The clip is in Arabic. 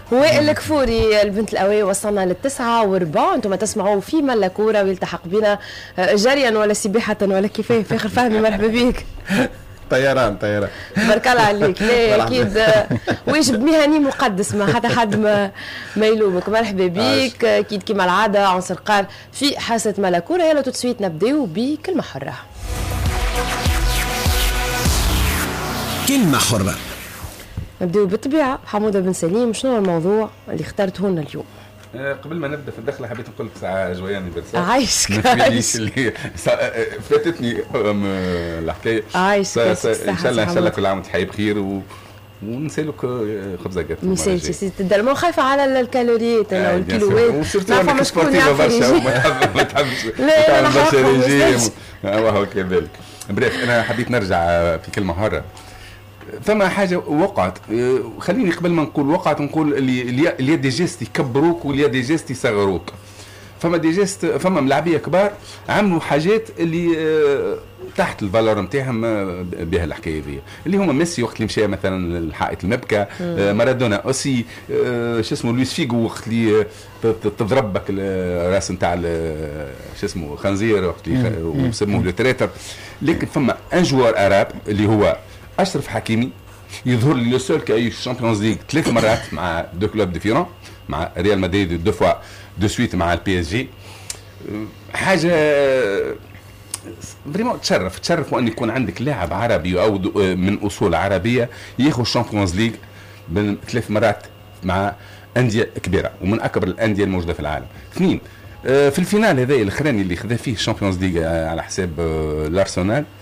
وائل الكفوري البنت القوية وصلنا للتسعة وربع. انتم تسمعوا في ملا كورة ويلتحق بنا جريا ولا سباحة ولا كيفاه. فاخر فهمي مرحبا بيك. طيران بارك الله عليك. لا اكيد واجب مهني مقدس، ما حتى حد ما يلومك. مرحبا بيك. اكيد كما العاده عنصر قال في حاسه ملا كورة. يلا تسويت نبداو بكلمه حره. كلمه حره. نبداو بالطبيعه. حموده بن سليم، شنو الموضوع اللي اخترته لنا اليوم؟ قبل ما نبدا في الدخله حبيت نقول لك ساعه جوياني برسالة عايشك اللي فاتتني الحكايه. عايشك ان شاء الله كل عام وانت حي بخير ونسالك خبزه جات. مسالتي سيدي الدار. ما خايفه على الكالوريات انا والكيلوات. ما فماش شكون برشا ما تحبش لا برشا ريجيم. وهو كذلك. بريف انا حبيت نرجع في كلمه هره. فما حاجه وقعت، خليني قبل ما نقول وقعت نقول اللي دي جيست يكبروك واللي دي جيست يصغروك. فما دي جيست، فما ملاعبيه كبار عملوا حاجات اللي تحت الفالور نتاعهم بها الحكايه ذي، اللي هما ميسي وقت اللي مشى مثلا الحائط المبكى، مارادونا اوسي، شو اسمه لويس فيغو وقت اللي تضرب بك الراس نتاع شو اسمه خنزير وقت اللي وسموه لو تريتر. لكن فما ان جوار اراب اللي هو اشرف حكيمي، يظهر لي لو سول كاي الشامبيونز ليغ 3 مرات مع دو كلوب ديفيرون، مع ريال مدريد 2 فوا دو سويت مع البي اس جي. حاجه فريمون تشرف وان يكون عندك لاعب عربي او من اصول عربيه ياخذ الشامبيونز ليغ 3 مرات مع انديه كبيره ومن اكبر الانديه الموجوده في العالم. 2 في الفينال هذا الاخراني اللي خذا فيه الشامبيونز ليغ على حساب الارسنال